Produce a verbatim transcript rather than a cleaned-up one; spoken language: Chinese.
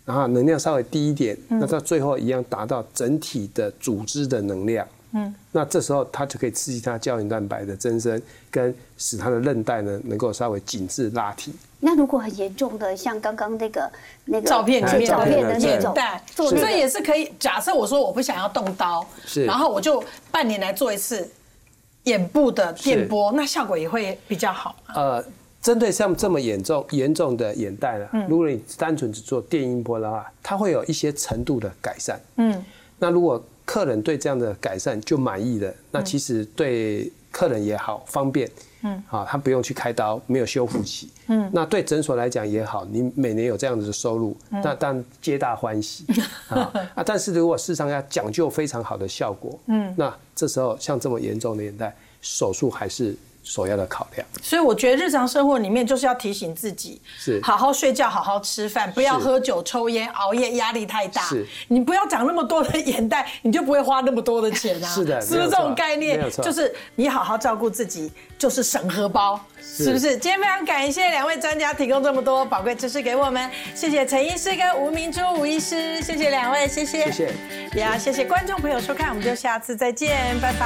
然后能量稍微低一点，嗯、那到最后一样达到整体的组织的能量。嗯，那这时候它就可以刺激它胶原蛋白的增生，跟使它的韧带呢能够稍微紧致拉提。 那如果很严重的，像刚刚那个那个照片里面照片的那种， 这也是可以。假设我说我不想要动刀，是，然后我就半年来做一次眼部的电波，那效果也会比较好吗？呃， 针对像这么严重严重的眼袋呢，嗯、如果你单纯只做电音波的话，它会有一些程度的改善。嗯，那如果客人对这样的改善就满意了，那其实对客人也好方便，嗯，啊，他不用去开刀，没有修复期，嗯，那对诊所来讲也好，你每年有这样子的收入，嗯、那当然皆大欢喜啊啊！但是如果市场要讲究非常好的效果，嗯，那这时候像这么严重的眼袋，手术还是首要的考量。 所以我觉得日常生活里面就是要提醒自己，是好好睡觉，好好吃饭，不要喝酒、抽烟、熬夜，压力太大。是，你不要长那么多的眼袋，你就不会花那么多的钱啊。是的，是不是这种概念？就是你好好照顾自己，就是省荷包，是不是？今天非常感谢两位专家提供这么多宝贵知识给我们，谢谢陈医师跟吴明珠吴医师，谢谢两位，谢谢，谢谢，也要谢谢观众朋友收看，我们就下次再见，拜拜。